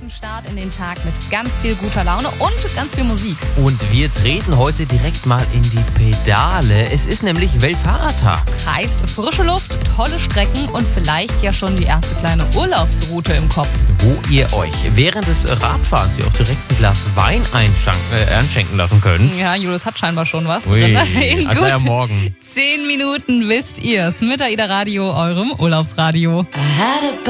guten Start in den Tag mit ganz viel guter Laune und ganz viel Musik. Und wir treten heute direkt mal in die Pedale. Es ist nämlich Weltfahrradtag. Heißt frische Luft, tolle Strecken und vielleicht ja schon die erste kleine Urlaubsroute im Kopf. Wo ihr euch während des Radfahrens hier auch direkt ein Glas Wein einschenken lassen könnt. Ja, Julius hat scheinbar schon was. Ui, in also gut ja morgen. 10 Minuten wisst ihr's. Mit AIDA Radio, eurem Urlaubsradio.